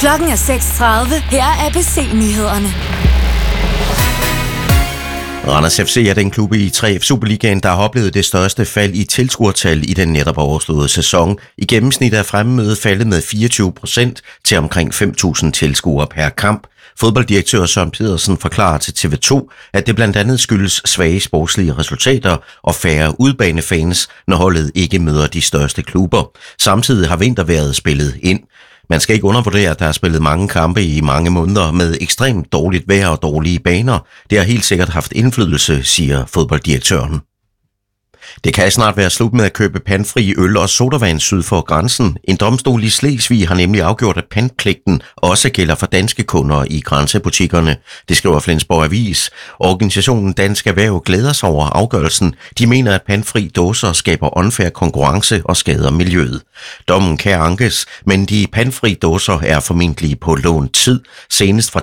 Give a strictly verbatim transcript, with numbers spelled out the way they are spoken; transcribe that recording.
Klokken er seks tredive. Her er A B C-nyhederne. Randers F C er den klub i tre F Superligaen, der har oplevet det største fald i tilskuertal i den netop overståede sæson. I gennemsnit er fremmødet faldet med fireogtyve procent til omkring fem tusind tilskuere per kamp. Fodbolddirektør Søren Pedersen forklarer til T V to, at det blandt andet skyldes svage sportslige resultater og færre udbanefans, når holdet ikke møder de største klubber. Samtidig har vintervejret spillet ind. Man skal ikke undervurdere, at der er spillet mange kampe i mange måneder med ekstremt dårligt vejr og dårlige baner. Det har helt sikkert haft indflydelse, siger fodbolddirektøren. Det kan snart være slut med at købe pantfri øl og sodavand syd for grænsen. En domstol i Slesvig har nemlig afgjort, at pantpligten også gælder for danske kunder i grænsebutikkerne. Det skriver Flensborg Avis. Organisationen Dansk Erhverv glæder sig over afgørelsen. De mener, at pantfri dåser skaber unfair konkurrence og skader miljøet. Dommen kan ankes, men de pantfri dåser er formentlig på lånt tid. Senest fra